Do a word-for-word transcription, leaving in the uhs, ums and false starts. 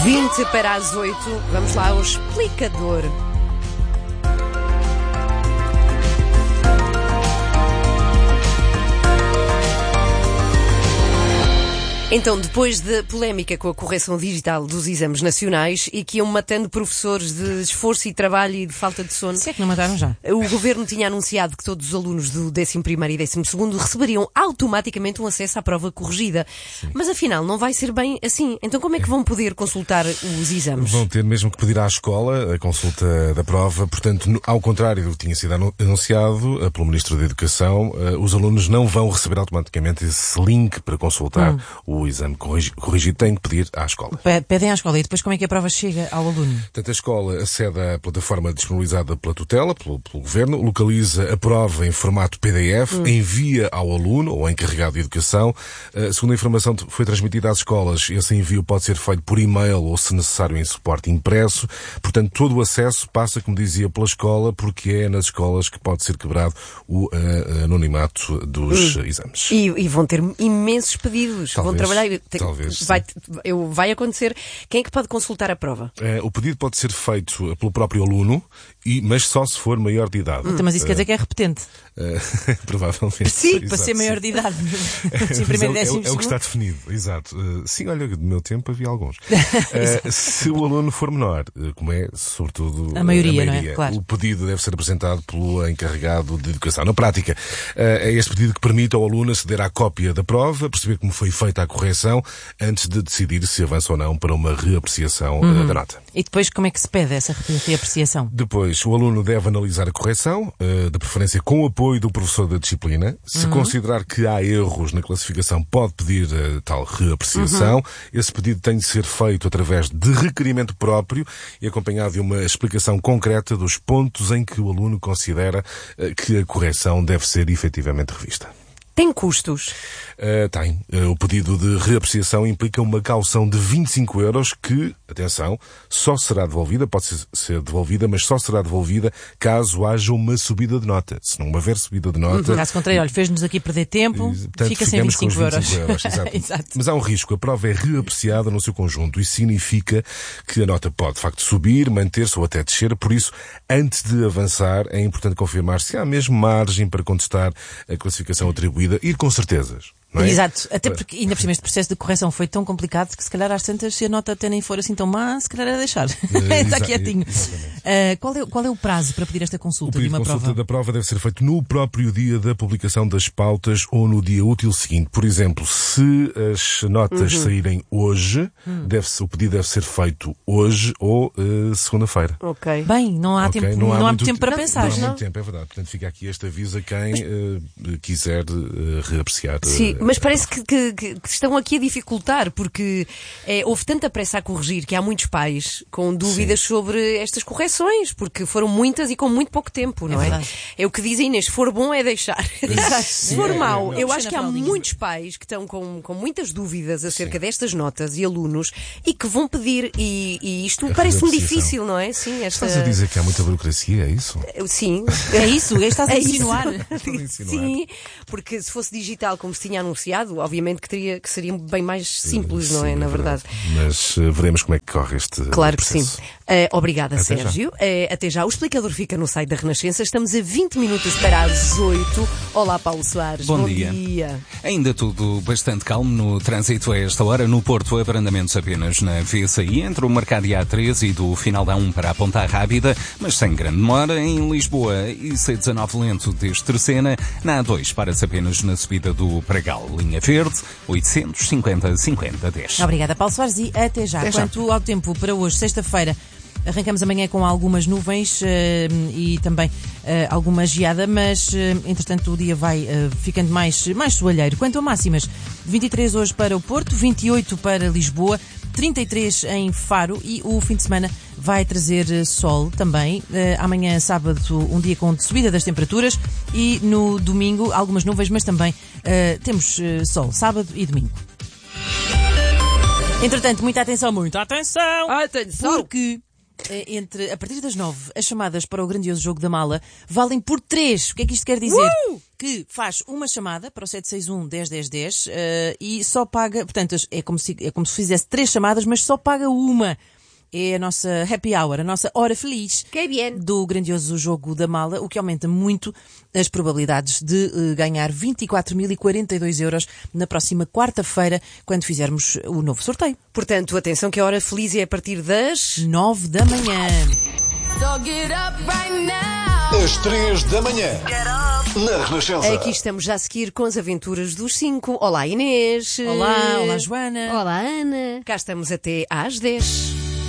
vinte para as oito. Vamos lá ao explicador. Então, depois da polémica com a correção digital dos exames nacionais e que iam matando professores de esforço e trabalho e de falta de sono... Se é que não mataram já? O Governo tinha anunciado que todos os alunos do décimo primeiro e décimo segundo receberiam automaticamente um acesso à prova corrigida. Sim. Mas afinal, não vai ser bem assim. Então como é que vão poder consultar os exames? Vão ter mesmo que pedir à escola a consulta da prova. Portanto, ao contrário do que tinha sido anunciado pelo Ministro da Educação, os alunos não vão receber automaticamente esse link para consultar hum. o o exame corrigido. Tem de pedir à escola. Pedem à escola e depois como é que a prova chega ao aluno? Portanto, a escola acede à plataforma disponibilizada pela tutela, pelo, pelo Governo, localiza a prova em formato P D F, hum. envia ao aluno ou ao encarregado de educação. Uh, segundo a informação que foi transmitida às escolas, esse envio pode ser feito por e-mail ou, se necessário, em suporte impresso. Portanto, todo o acesso passa, como dizia, pela escola, porque é nas escolas que pode ser quebrado o uh, anonimato dos hum. exames. E, e vão ter imensos pedidos. Talvez. Vão trabalhar. Talvez. Vai, eu, vai acontecer. Quem é que pode consultar a prova? É, o pedido pode ser feito pelo próprio aluno, e, mas só se for maior de idade. Hum. Então, mas isso uh, quer dizer que é repetente? Uh, provavelmente. Sim, exato, para ser maior sim. de idade. Sim, primeiro, é, décimo, é, é o que está definido, exato. Uh, sim, olha, do meu tempo havia alguns. Uh, se o aluno for menor, uh, como é, sobretudo, a maioria, a maioria não é? Claro. O pedido deve ser apresentado pelo encarregado de educação. Na prática, uh, é este pedido que permite ao aluno aceder à cópia da prova, perceber como foi feita a correção, antes de decidir se avança ou não para uma reapreciação uhum. uh, da nota. E depois como é que se pede essa reapreciação? Depois, o aluno deve analisar a correção, uh, de preferência com o apoio do professor da disciplina. Se uhum. considerar que há erros na classificação, pode pedir uh, tal reapreciação. Uhum. Esse pedido tem de ser feito através de requerimento próprio e acompanhado de uma explicação concreta dos pontos em que o aluno considera uh, que a correção deve ser efetivamente revista. Tem custos? Uh, tem. Uh, o pedido de reapreciação implica uma caução de vinte e cinco euros que, atenção, só será devolvida, pode ser devolvida, mas só será devolvida caso haja uma subida de nota. Se não houver subida de nota... Uhum. Caso contrário, olha, fez-nos aqui perder tempo, portanto, fica sem vinte e cinco euros. euros exato. Exato. Mas há um risco. A prova é reapreciada no seu conjunto. Isso significa que a nota pode, de facto, subir, manter-se ou até descer. Por isso, antes de avançar, é importante confirmar se há mesmo margem para contestar a classificação atribuída. Ir com certezas. Não é? Exato, até porque ainda por cima este processo de correção foi tão complicado que se calhar às tantas, se a nota até nem for assim tão má, se calhar é deixar. Uh, Está quietinho. Uh, qual, é, qual é o prazo para pedir esta consulta o de uma de consulta prova? da prova deve ser feito no próprio dia da publicação das pautas ou no dia útil seguinte. Por exemplo, se as notas uhum. saírem hoje, hum. deve-se, o pedido deve ser feito hoje ou uh, segunda-feira. Ok. Bem, não há, okay. tempo, não há, não há muito tempo para não, pensar. Não há não? muito tempo, é verdade. Portanto, fica aqui este aviso a quem mas... uh, quiser uh, reapreciar. Sim, uh, mas parece que, que Que, que estão aqui a dificultar, porque é, houve tanta pressa a corrigir que há muitos pais com dúvidas Sim. sobre estas correções, porque foram muitas e com muito pouco tempo, não é? É, é o que dizem Inês, se for bom é deixar. Se for mau, eu acho que há muitos pais que estão com, com muitas dúvidas acerca Sim. destas notas e alunos e que vão pedir, e, e isto parece-me difícil, não é? Sim, esta... Estás a dizer que há muita burocracia, é isso? Sim. É isso? Estás a insinuar? Sim, porque se fosse digital como se tinha anunciado, obviamente que teria que seria bem mais simples, sim, não é? Na verdade. Mas uh, veremos como é que corre este Claro processo. que sim. Uh, obrigada, até Sérgio. Uh, até já. O explicador fica no site da Renascença. Estamos a vinte minutos para as oito. Olá, Paulo Soares. Bom, Bom dia. dia. Ainda tudo bastante calmo no trânsito a esta hora. No Porto, abrandamentos apenas na V C I, entre o Mercado e a A três e do final da A um para a Ponta Rábida, mas sem grande demora. Em Lisboa, I C dezanove lento desde Terceira. Na A dois, para-se apenas na subida do Pragal. Linha Verde, oitocentos e cinquenta, cinquenta, dez. Obrigada, Paulo Soares, e até já. Até Quanto já. ao tempo para hoje, sexta-feira, arrancamos amanhã com algumas nuvens uh, e também uh, alguma geada, mas uh, entretanto o dia vai uh, ficando mais, mais soalheiro. Quanto a máximas, vinte e três hoje para o Porto, vinte e oito para Lisboa, trinta e três em Faro, e o fim de semana vai trazer uh, sol também. Uh, amanhã, sábado, um dia com subida das temperaturas, e no domingo algumas nuvens, mas também uh, temos uh, sol, sábado e domingo. Entretanto, muita atenção, muita atenção! Atenção! Porque entre, a partir das nove, as chamadas para o grandioso jogo da mala valem por três. O que é que isto quer dizer? Uh! que faz uma chamada para o sete seis um, dez, dez, dez uh, e só paga, portanto, é como, se, é como se fizesse três chamadas, mas só paga uma. É a nossa happy hour, a nossa hora feliz Que bien. do grandioso jogo da mala, o que aumenta muito as probabilidades de uh, ganhar vinte e quatro mil e quarenta e dois euros na próxima quarta-feira, quando fizermos o novo sorteio. Portanto, atenção que a hora feliz é a partir das... nove da manhã. So get up right now. Às três da manhã, na Renascença. Aqui estamos já a seguir com as aventuras dos cinco. Olá, Inês. Olá, olá, Joana. Olá, Ana. Cá estamos até às dez.